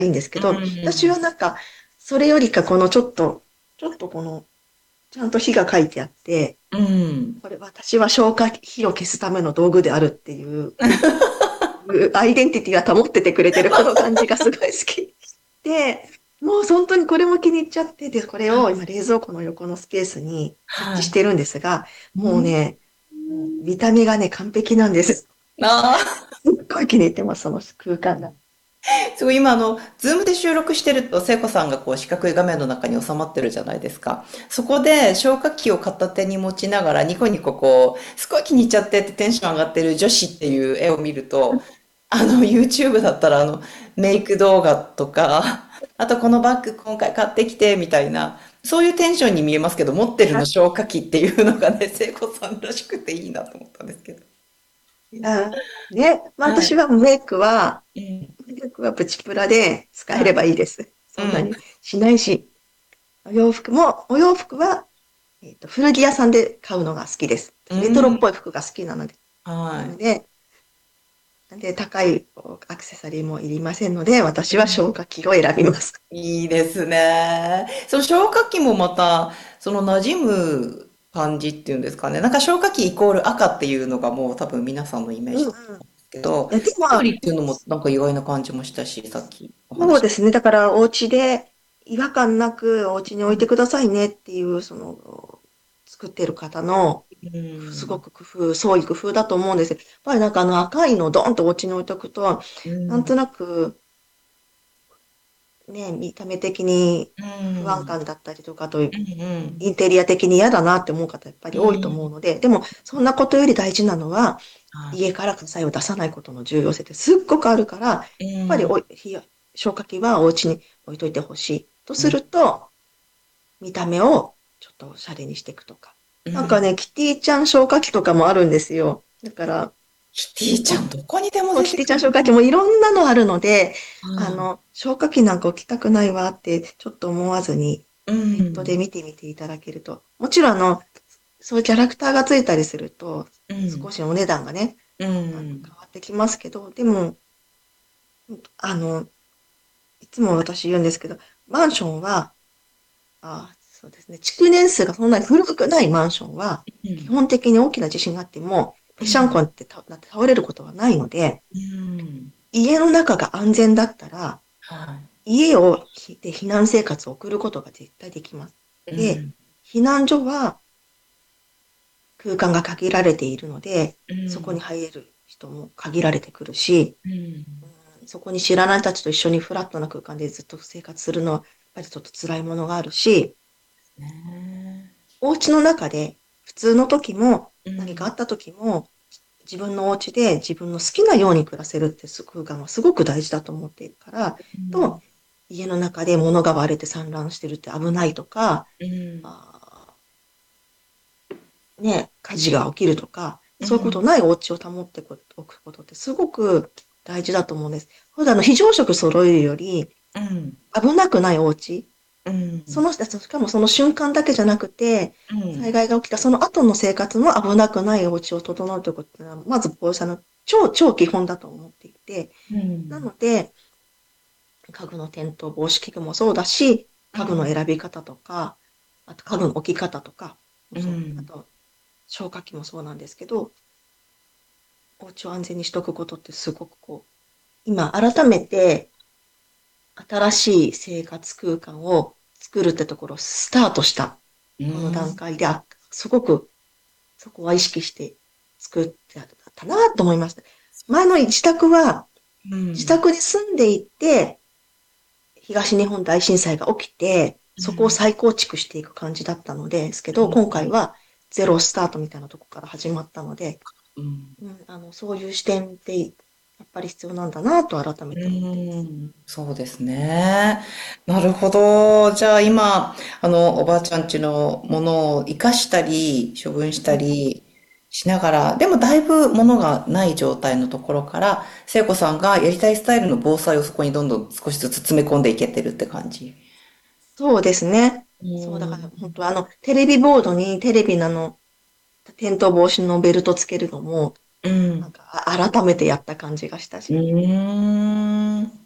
いいんですけうど、私はん。 なんか、それよりかこのちょっとこの、ちゃんと火が書いてあって、 うん。 これ私は消火器を消すための道具であるっていうアイデンティティが保っててくれてるこの感じがすごい好きで、もう本当にこれも気に入っちゃって、で、これを今冷蔵庫の横のスペースに設はい。 置してるんですが、 うん。 もうね、もう見た目がね、完璧なんです。 ああ。 すっごい気に入ってます、その空間が。 すごい今ズームで収録してると、聖子さんがこう四角い画面の中に収まってるじゃないですか。そこで消火器を片手に持ちながらニコニコこう、すごい気に入っちゃってってテンション上がってる女子っていう絵を見ると、YouTube だったらメイク動画とか、あとこのバッグ今回買ってきてみたいな、そういうテンションに見えますけど、持ってるの消火器っていうのがね、聖子さんらしくていいなと思ったんですけど。 あね、まあはい。 私はうん。 メイクはプチプラで使えれはい。 ばいいです。 うん。 そんなにしないし、お洋服は、古着屋さんで買うのが好きです。 うレトロっぽん。 い服が好きなので。なはい。 ので、高いアクセサリーもいりませんので、私は消火器を選びます。 いいですね。その消火器もまた、その馴染む感じっていうんですかね。なんか消火器イコール赤っていうのがもう多分皆さんのイメージうんうん。 だと思うんですけど、 いや、でも、 緑っていうのもなんか意外な感じもしたし、さっきお話。 そうですね。だからお家で違和感なくお家に置いてくださいねっていう、作ってる方の、 うん。 すごく創意工夫だと思うんですよ。やっぱりなんか赤いのをドンとお家に置いとくと、 うん。 なんとなくね、見た目的にう不安ん。 感だったりとかと、 うん。 インテリア的に嫌だなって思う方やっぱうり多いと思うん。 ので、でもそんなことより大事なのは、 はい。 家から火災を出さないことの重要性ってすっごくあるから、やっうぱりん。 消火器はお家に置いといてほしい。とすうん。 ると、見た目をちょっとおしゃれにしていくとか。 うん。 なんかね、キティちゃん消火器とかもあるんですよ。だから、 キティちゃんどこにでも出キティちゃんてくるな。 消火器もいろんなのあるので、 はい。 消火器なんか置きたくないわってちょっと思わずに、 うネットでん。 見てみていただけると。もちろんそういうキャラクターがついたりすると、 うん。 少しお値段がね、 うん。 変わってきますけど、でも、あの、いつも私言うんですけど、マンションは、そうですね、築年数がそんなに古くないマンションは、基うん。 本的に大きな地震があっても、ぺしゃんこうん。 って倒れることはないので、 うん。 家の中が安全だったら、 は家で避難生活を送ることが絶対できます。 い。うで、 ん。 避難所は空間が限られているので、 うそこにん。 入れる人も限られてくるし、 うん。 そこに知らない人たちと一緒にフラットな空間でずっと生活するのは、やっぱりちょっと辛いものがあるし、 ねお家の中で普通の時もえ。うん。 何かあった時も自分のお家で自分の好きなように暮らせるって空間はすごく大事だと思っているから、 うん。 と、家の中で物が割れて散乱してるって危ないとか、 うん。 あね、火事が起きるとか、そういうことうん。 ないお家を保っておくことってすごく大事だと思うんです。ほんで非常食揃えるよりうん。 危なくないお家、 うん。 しかもその瞬間だけじゃなくて、 うん。 災害が起きたその後の生活も危なくないお家を整うということは、まず防災の超基本だと思っていて、 うん。 なので、家具の転倒防止器具もそうだし、家具の選び方とか、あと家具の置き方とかもうそう。あん。 と、消火器もそうなんですけど、お家を安全にしとくことってすごく今改めて新しい生活空間を作るってところをスタートしたうこの段ん。 階で、すごくそこは意識して作ってあったなと思いました。前の自宅は、 うん。 自宅に住んでいて、東日本大震災が起きて、そこを再構築していく感じだったのですけど、今回はゼロスタートみたいなところから始まったので、 うん。 そういう視点ってやっぱり必要なんだなと改めうて思ってます。 ん。そうですね。なるほど。じゃあ今、おばあちゃんちのものを生かしたり、処分したりしながら、でもだいぶものがない状態のところから、聖子さんがやりたいスタイルの防災をそこにどんどん少しずつ詰め込んでいけてるって感じ。 そうですね。 うそう、だからん。 本当テレビボードにテレビの転倒防止のベルトつけるのも、 うん。 なんか改めてやった感じがしたうし。 ーん。